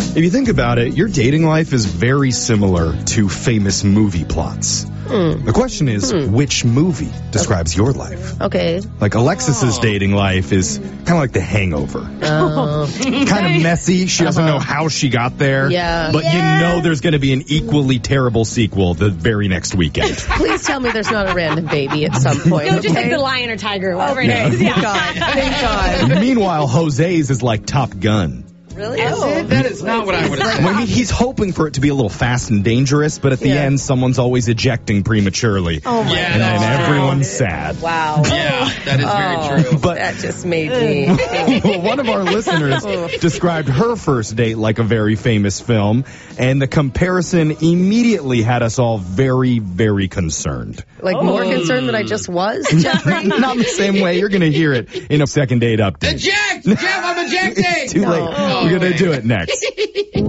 If you think about it, your dating life is very similar to famous movie plots. The question is, which movie describes your life? Okay. Like Alexis's dating life is kind of like The Hangover. Kind of messy. She doesn't know how she got there. Yeah. But you know there's going to be an equally terrible sequel the very next weekend. Please tell me there's not a random baby at some point. No, just like the lion or tiger, whatever it is. Thank God. Thank God. And meanwhile, Jose's is like Top Gun. Really? That is not what I would have said. I mean, he's hoping for it to be a little fast and dangerous, but at the end, someone's always ejecting prematurely. Oh, my Yeah, And God. then everyone's sad. Wow. Yeah, that is very true. But That just made me... one of our listeners described her first date like a very famous film, and the comparison immediately had us all very, very concerned. Like, more concerned than I just was, Jeffrey? Not in the same way. You're going to hear it in a second date update. Eject! Jeff, I'm ejecting! Too late. No. We're going to do it next.